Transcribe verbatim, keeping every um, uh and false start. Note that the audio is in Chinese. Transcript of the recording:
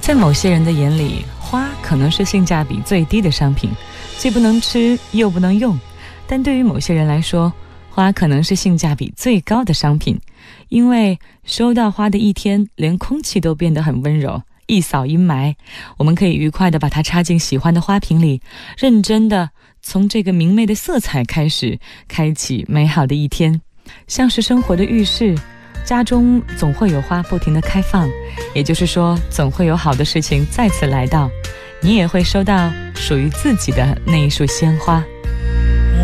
在某些人的眼里，花可能是性价比最低的商品，既不能吃又不能用。但对于某些人来说，花可能是性价比最高的商品，因为收到花的一天，连空气都变得很温柔，一扫阴霾。我们可以愉快地把它插进喜欢的花瓶里，认真地从这个明媚的色彩开始，开启美好的一天。像是生活的浴室，家中总会有花不停地开放，也就是说，总会有好的事情再次来到，你也会收到属于自己的那一束鲜花。